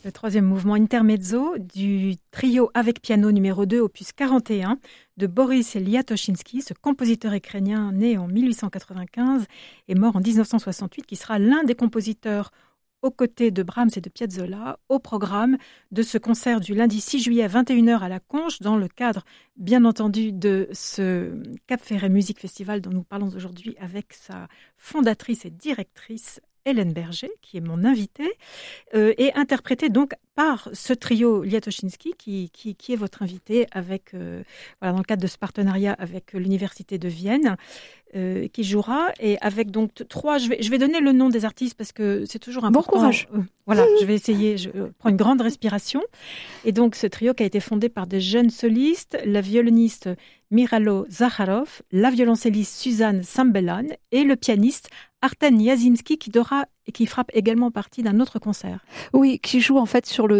Le troisième mouvement intermezzo du trio avec piano numéro 2, opus 41, de Boris Liatoshinsky, ce compositeur ukrainien né en 1895 et mort en 1968, qui sera l'un des compositeurs aux côtés de Brahms et de Piazzolla, au programme de ce concert du lundi 6 juillet à 21h à la Conche, dans le cadre, bien entendu, de ce Cap Ferret Music Festival dont nous parlons aujourd'hui avec sa fondatrice et directrice, Hélène Berger, qui est mon invitée, et interprétée donc par ce trio Liatoshinsky, qui est votre invité avec, dans le cadre de ce partenariat avec l'Université de Vienne, qui jouera, et avec donc trois, je vais donner le nom des artistes parce que c'est toujours important. Bon courage. Je vais essayer, je prends une grande respiration. Et donc ce trio qui a été fondé par des jeunes solistes, la violoniste Miralo Zakharov, la violoncelliste Suzanne Sambelan et le pianiste Arten Yazinski qui frappe également partie d'un autre concert. Oui, qui joue en fait sur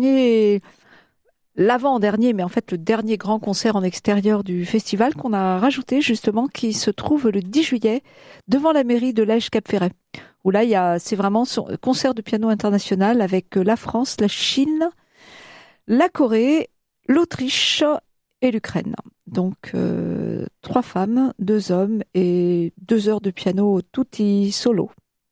l'avant-dernier, mais en fait le dernier grand concert en extérieur du festival qu'on a rajouté justement, qui se trouve le 10 juillet devant la mairie de Lège Cap Ferret. Où là, c'est vraiment un concert de piano international avec la France, la Chine, la Corée, l'Autriche et l'Ukraine. Donc 3 femmes, 2 hommes et 2 heures de piano tutti solo.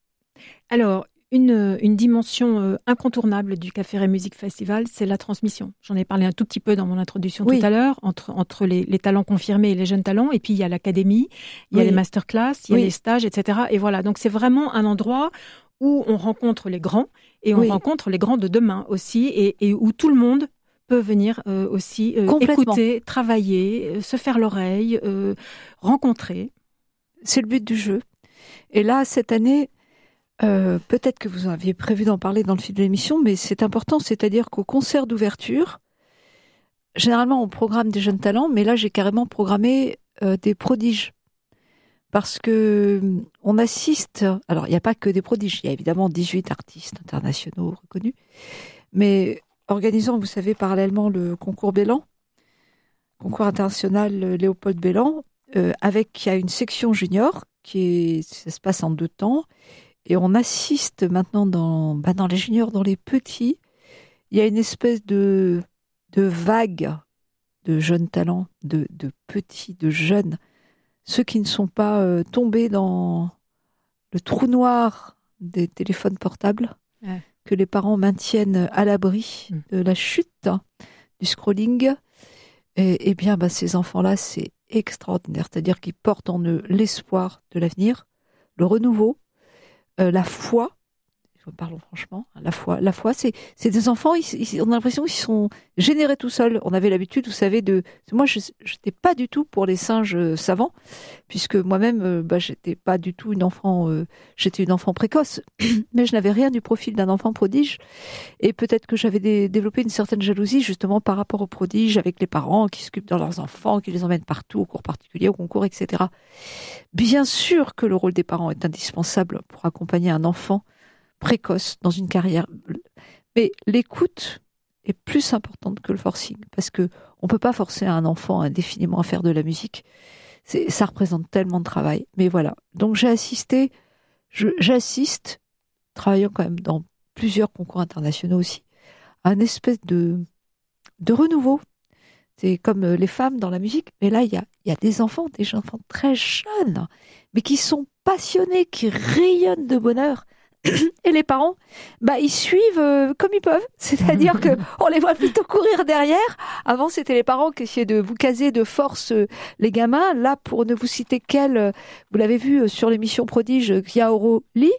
Alors, une dimension incontournable du Cap Ferret Music Festival, c'est la transmission. J'en ai parlé un tout petit peu dans mon introduction tout à l'heure, entre les talents confirmés et les jeunes talents, et puis il y a l'académie, il y a les masterclass, il y a les stages, etc. Et voilà, donc c'est vraiment un endroit où on rencontre les grands, et on rencontre les grands de demain aussi, et où tout le monde peut venir aussi écouter, travailler, se faire l'oreille, rencontrer. C'est le but du jeu. Et là, cette année, peut-être que vous aviez prévu d'en parler dans le fil de l'émission, mais c'est important, c'est-à-dire qu'au concert d'ouverture, généralement on programme des jeunes talents, mais là j'ai carrément programmé des prodiges. Parce que on assiste, alors il n'y a pas que des prodiges, il y a évidemment 18 artistes internationaux reconnus, mais organisant, vous savez, parallèlement le concours Bellan, concours international Léopold Bellan, il y a une section junior, ça se passe en 2 temps, et on assiste maintenant dans les juniors, dans les petits, il y a une espèce de vague de jeunes talents, de petits, de jeunes, ceux qui ne sont pas tombés dans le trou noir des téléphones portables, que les parents maintiennent à l'abri de la chute, du scrolling. Et bien, ces enfants-là, c'est extraordinaire. C'est-à-dire qu'ils portent en eux l'espoir de l'avenir, le renouveau, la foi. Parlons franchement, la foi, c'est des enfants, on a l'impression qu'ils sont générés tout seuls. On avait l'habitude, vous savez, moi je n'étais pas du tout pour les singes savants, puisque moi-même, j'étais pas du tout une enfant, j'étais une enfant précoce, mais je n'avais rien du profil d'un enfant prodige, et peut-être que j'avais développé une certaine jalousie justement par rapport aux prodiges, avec les parents qui s'occupent de leurs enfants, qui les emmènent partout, au cours particulier, au concours, etc. Bien sûr que le rôle des parents est indispensable pour accompagner un enfant précoce dans une carrière, mais l'écoute est plus importante que le forcing, parce que on peut pas forcer un enfant indéfiniment à faire de la musique, ça représente tellement de travail. Mais voilà, donc j'assiste, travaillant quand même dans plusieurs concours internationaux aussi, à une espèce de renouveau. C'est comme les femmes dans la musique, mais là il y a des enfants très jeunes, mais qui sont passionnés, qui rayonnent de bonheur. Et les parents, ils suivent comme ils peuvent. C'est-à-dire que on les voit plutôt courir derrière. Avant, c'était les parents qui essayaient de vous caser de force les gamins. Là, pour ne vous citer qu'elle, vous l'avez vu sur l'émission Prodige, Kiaoro Lee.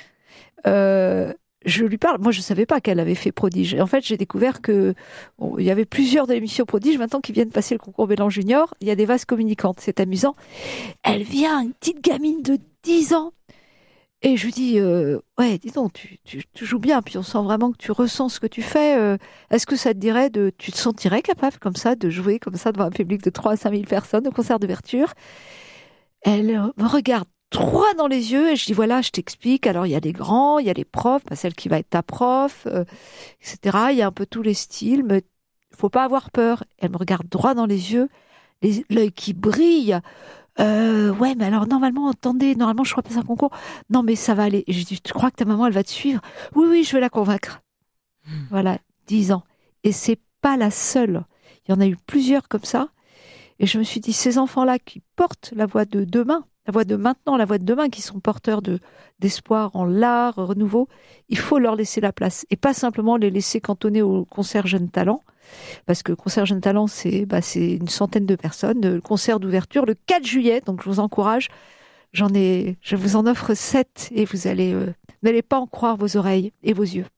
Je lui parle. Moi, je savais pas qu'elle avait fait Prodige. Et en fait, j'ai découvert que il y avait plusieurs de l'émission Prodige maintenant qui viennent passer le concours Bellan Junior. Il y a des vases communicantes. C'est amusant. Elle vient, une petite gamine de 10 ans. Et je lui dis, dis donc, tu joues bien, puis on sent vraiment que tu ressens ce que tu fais. Est-ce que ça te dirait tu te sentirais capable comme ça de jouer comme ça devant un public de 3 à 5 000 personnes au concert d'ouverture? Elle me regarde droit dans les yeux et je dis, voilà, je t'explique. Alors, il y a les grands, il y a les profs, celle qui va être ta prof, etc. Il y a un peu tous les styles, mais il faut pas avoir peur. Elle me regarde droit dans les yeux, l'œil qui brille. Mais alors normalement je crois passer un concours. Non mais ça va aller. Et je dis, tu crois que ta maman elle va te suivre? Oui, je vais la convaincre. Voilà, 10 ans. Et c'est pas la seule. Il y en a eu plusieurs comme ça. Et je me suis dit, ces enfants-là qui portent la voix de demain, la voix de maintenant, la voix de demain, qui sont porteurs d'espoir en l'art, renouveau, il faut leur laisser la place. Et pas simplement les laisser cantonner au concert Jeunes Talents. Parce que le concert Jeunes Talents, c'est une centaine de personnes. Le concert d'ouverture, le 4 juillet, donc je vous encourage. Je vous en offre 7 et vous n'allez pas en croire vos oreilles et vos yeux.